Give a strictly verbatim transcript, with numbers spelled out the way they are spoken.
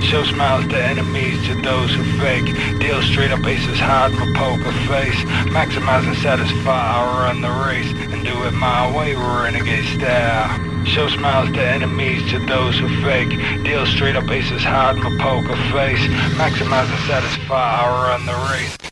Show smiles to enemies, to those who fake. Deal straight up aces hide my poker face. Maximize and satisfy, I run the race and do it my way, renegade style. Show smiles to enemies, to those who fake. Deal straight up aces hide my poker face. Maximize and satisfy, I run the race.